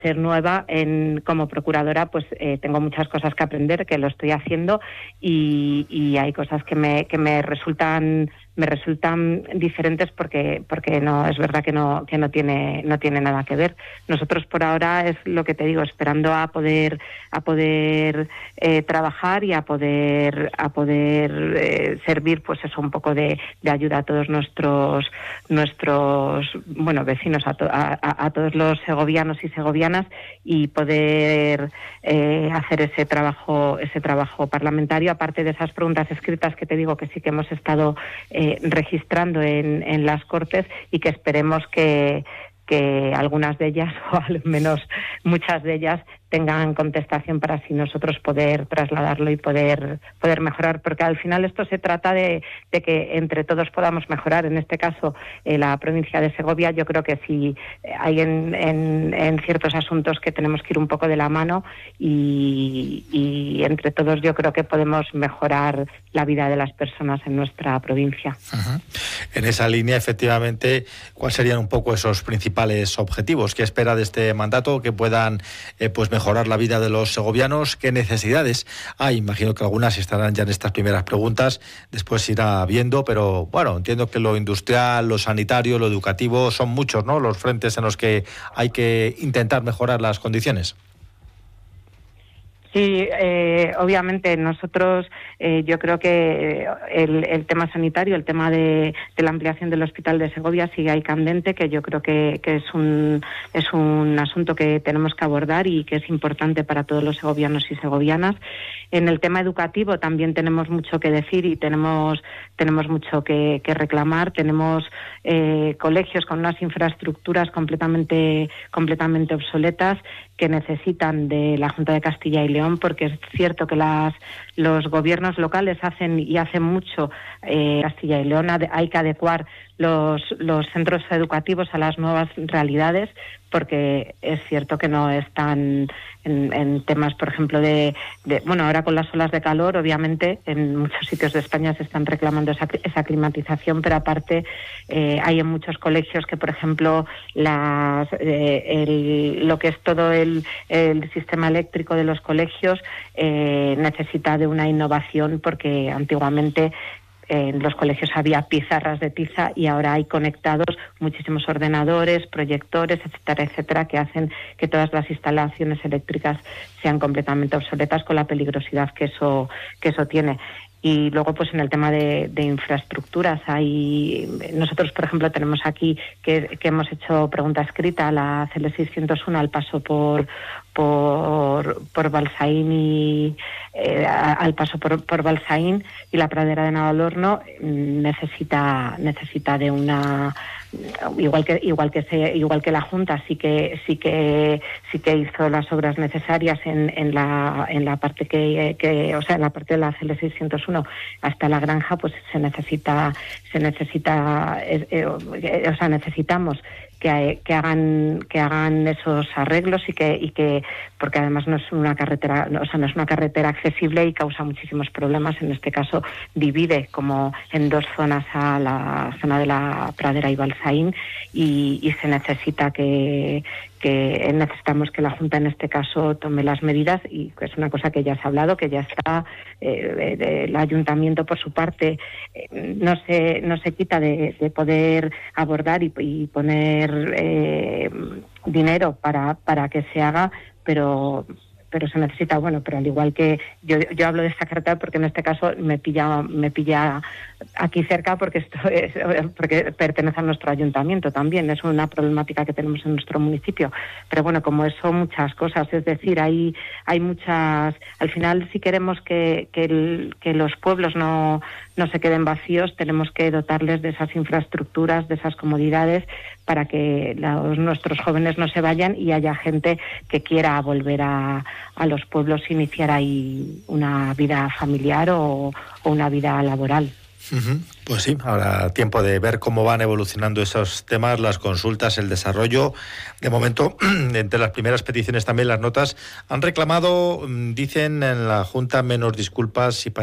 ser nueva como procuradora, pues tengo muchas cosas que aprender, que lo estoy haciendo, y hay cosas que me resultan diferentes porque no es verdad que no tiene nada que ver. Nosotros por ahora, es lo que te digo, esperando a poder trabajar y a poder servir, pues eso, un poco de ayuda a todos nuestros vecinos, a todos los segovianos y segovianas, y poder hacer ese trabajo parlamentario, aparte de esas preguntas escritas que te digo que sí que hemos estado registrando en las Cortes, y que esperemos que algunas de ellas, o al menos muchas de ellas, tengan contestación para así nosotros poder trasladarlo y poder mejorar, porque al final esto se trata de que entre todos podamos mejorar. En este caso, la provincia de Segovia, yo creo que sí hay en ciertos asuntos que tenemos que ir un poco de la mano, y entre todos yo creo que podemos mejorar la vida de las personas en nuestra provincia. Uh-huh. En esa línea, efectivamente, ¿cuáles serían un poco esos principales objetivos? ¿Qué espera de este mandato? Que puedan mejorar la vida de los segovianos. ¿Qué necesidades hay? Imagino que algunas estarán ya en estas primeras preguntas, después se irá viendo, pero bueno, entiendo que lo industrial, lo sanitario, lo educativo, son muchos, ¿no?, los frentes en los que hay que intentar mejorar las condiciones. Sí, obviamente nosotros, yo creo que el tema sanitario, el tema de la ampliación del Hospital de Segovia sigue ahí candente, que yo creo que es un asunto que tenemos que abordar y que es importante para todos los segovianos y segovianas. En el tema educativo también tenemos mucho que decir y tenemos mucho que reclamar. Tenemos colegios con unas infraestructuras completamente obsoletas, que necesitan de la Junta de Castilla y León, porque es cierto que los gobiernos locales hacen mucho. Castilla y León hay que adecuar los centros educativos a las nuevas realidades, porque es cierto que no están en temas, por ejemplo, ahora con las olas de calor, obviamente en muchos sitios de España se están reclamando esa climatización, pero aparte hay en muchos colegios que, por ejemplo, lo que es todo el sistema eléctrico de los colegios necesita de una innovación, porque antiguamente en los colegios había pizarras de tiza y ahora hay conectados muchísimos ordenadores, proyectores, etcétera, que hacen que todas las instalaciones eléctricas sean completamente obsoletas, con la peligrosidad que eso tiene. Y luego, pues en el tema de infraestructuras, nosotros, por ejemplo, tenemos aquí que hemos hecho pregunta escrita a la CL 601 al paso por Balsaín y por Balsaín, y la pradera de Navalorno necesita de una, igual que la Junta sí que hizo las obras necesarias en la parte en la parte de la CL 601 hasta la granja, pues necesitamos que hagan esos arreglos y que porque además no es una carretera accesible y causa muchísimos problemas. En este caso divide como en dos zonas a la zona de la pradera y Balsaín, y se necesita necesitamos que la Junta en este caso tome las medidas, y es una cosa que ya se ha hablado, que ya está. El Ayuntamiento, por su parte, no se quita de poder abordar y poner dinero para que se haga, pero se necesita, pero al igual que yo hablo de esta carretera porque en este caso me pilla aquí cerca, porque porque pertenece a nuestro ayuntamiento también, es una problemática que tenemos en nuestro municipio, pero como eso, muchas cosas, es decir, hay muchas, al final, si queremos que los pueblos no se queden vacíos, tenemos que dotarles de esas infraestructuras, de esas comodidades, para que nuestros jóvenes no se vayan y haya gente que quiera volver a los pueblos, iniciar ahí una vida familiar o una vida laboral. Uh-huh. Pues sí, habrá tiempo de ver cómo van evolucionando esos temas, las consultas, el desarrollo. De momento, entre las primeras peticiones también las notas han reclamado, dicen en la Junta, menos disculpas y